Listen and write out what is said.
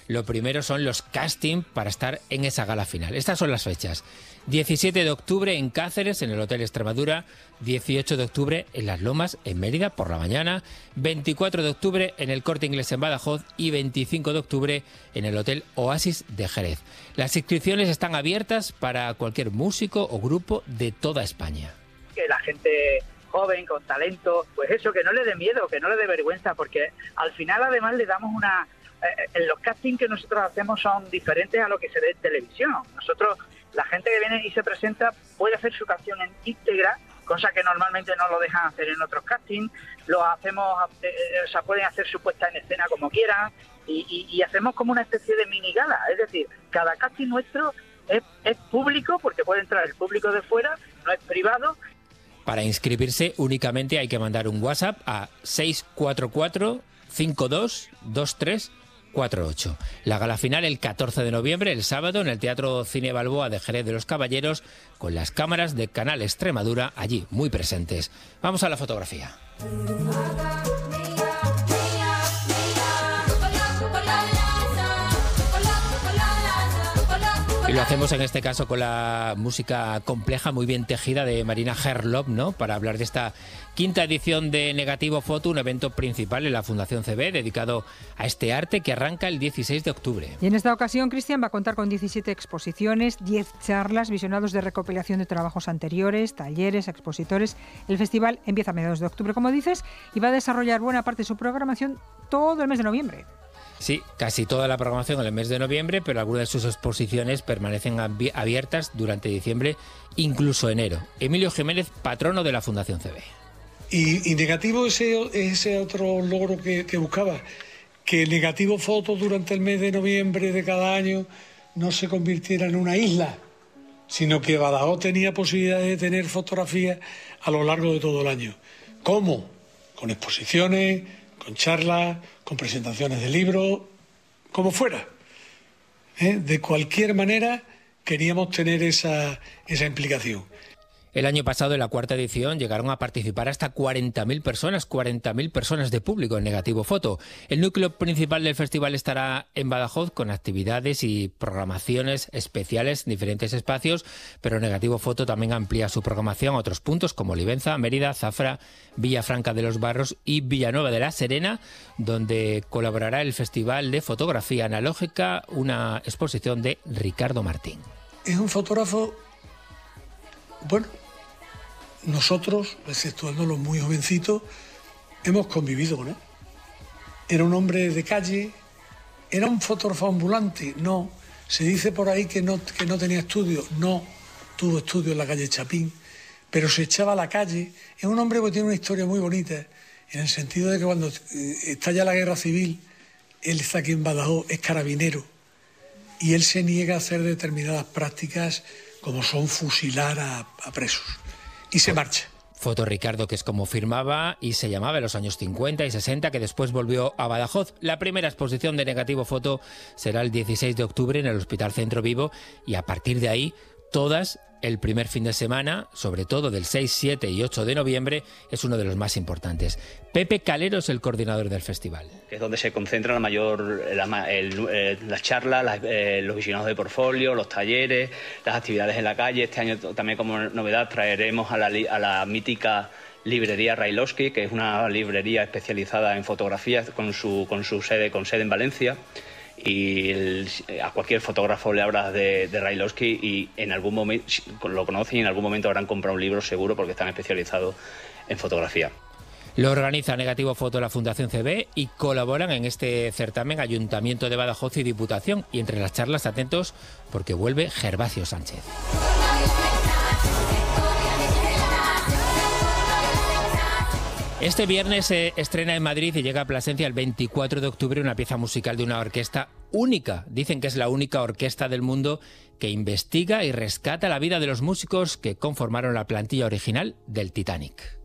lo primero son los castings para estar en esa gala final. Estas son las fechas. 17 de octubre en Cáceres, en el Hotel Extremadura. 18 de octubre en Las Lomas, en Mérida, por la mañana. 24 de octubre en el Corte Inglés en Badajoz. Y 25 de octubre en el Hotel Oasis de Jerez. Las inscripciones están abiertas para cualquier músico o grupo de toda España. Que la gente joven, con talento, pues eso, que no le dé miedo, que no le dé vergüenza, porque al final además le damos los castings que nosotros hacemos son diferentes a lo que se ve en televisión. Nosotros, la gente que viene y se presenta puede hacer su canción en íntegra, cosa que normalmente no lo dejan hacer en otros castings. Lo hacemos, pueden hacer su puesta en escena como quieran y hacemos como una especie de mini gala. Es decir, cada casting nuestro es público, porque puede entrar el público de fuera, no es privado. Para inscribirse únicamente hay que mandar un WhatsApp a 644 522348. La gala final el 14 de noviembre, el sábado, en el Teatro Cine Balboa de Jerez de los Caballeros, con las cámaras de Canal Extremadura allí muy presentes. Vamos a la fotografía. Y lo hacemos en este caso con la música compleja, muy bien tejida, de Marina Herlop, ¿no? Para hablar de esta quinta edición de Negativo Foto, un evento principal en la Fundación CB dedicado a este arte que arranca el 16 de octubre. Y en esta ocasión, Cristian va a contar con 17 exposiciones, 10 charlas, visionados de recopilación de trabajos anteriores, talleres, expositores. El festival empieza a mediados de octubre, como dices, y va a desarrollar buena parte de su programación todo el mes de noviembre. Sí, casi toda la programación en el mes de noviembre, pero algunas de sus exposiciones permanecen abiertas durante diciembre, incluso enero. Emilio Jiménez, patrono de la Fundación CB. Y negativo ese otro logro que buscaba, que Negativo Foto durante el mes de noviembre de cada año no se convirtiera en una isla, sino que Badajoz tenía posibilidad de tener fotografías a lo largo de todo el año. ¿Cómo? Con exposiciones, con charlas, con presentaciones de libros, como fuera. De cualquier manera queríamos tener esa implicación. El año pasado, en la cuarta edición, llegaron a participar hasta 40.000 personas de público en Negativo Foto. El núcleo principal del festival estará en Badajoz, con actividades y programaciones especiales en diferentes espacios, pero Negativo Foto también amplía su programación a otros puntos como Olivenza, Mérida, Zafra, Villafranca de los Barros y Villanueva de la Serena, donde colaborará el Festival de Fotografía Analógica, una exposición de Ricardo Martín. Es un fotógrafo, bueno, nosotros, exceptuando los muy jovencitos, hemos convivido con él. Era un hombre de calle, era un fotógrafo ambulante, no. Se dice por ahí que no tenía estudios, no. Tuvo estudios en la calle Chapín, pero se echaba a la calle. Es un hombre que tiene una historia muy bonita, en el sentido de que cuando estalla la guerra civil, él está aquí en Badajoz, es carabinero, y él se niega a hacer determinadas prácticas como son fusilar a presos. Y se marcha. Foto Ricardo, que es como firmaba y se llamaba en los años 50 y 60, que después volvió a Badajoz. La primera exposición de Negativo Foto será el 16 de octubre en el Hospital Centro Vivo, y a partir de ahí, todas el primer fin de semana, sobre todo del 6, 7 y 8 de noviembre, es uno de los más importantes. Pepe Calero es el coordinador del festival. Que es donde se concentran las charlas, los visionados de portfolio, los talleres, las actividades en la calle. Este año también, como novedad, traeremos a la mítica librería Railowski, que es una librería especializada en fotografías con sede en Valencia. Y a cualquier fotógrafo le hablas de Railowski y en algún momento lo conocen y en algún momento habrán comprado un libro seguro, porque están especializados en fotografía. Lo organiza Negativo Foto la Fundación CB y colaboran en este certamen Ayuntamiento de Badajoz y Diputación. Y entre las charlas, atentos, porque vuelve Gervasio Sánchez. Este viernes se estrena en Madrid y llega a Plasencia el 24 de octubre una pieza musical de una orquesta única. Dicen que es la única orquesta del mundo que investiga y rescata la vida de los músicos que conformaron la plantilla original del Titanic.